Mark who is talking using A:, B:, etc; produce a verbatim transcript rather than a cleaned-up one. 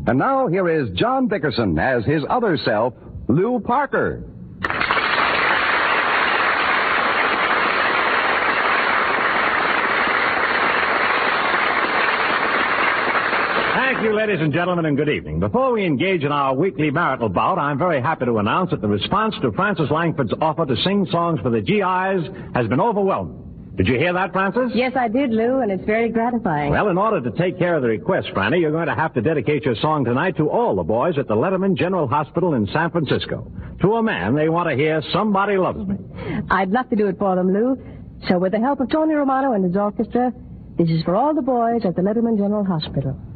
A: And now here is John Dickerson as his other self, Lou Parker.
B: Thank you, ladies and gentlemen, and good evening. Before we engage in our weekly marital bout, I'm very happy to announce that the response to Frances Langford's offer to sing songs for the G Is has been overwhelming. Did you hear that, Frances?
C: Yes, I did, Lou, and it's very gratifying.
B: Well, in order to take care of the request, Franny, you're going to have to dedicate your song tonight to all the boys at the Letterman General Hospital in San Francisco. To a man, they want to hear Somebody Loves Me.
C: I'd love to do it for them, Lou. So with the help of Tony Romano and his orchestra, this is for all the boys at the Letterman General Hospital.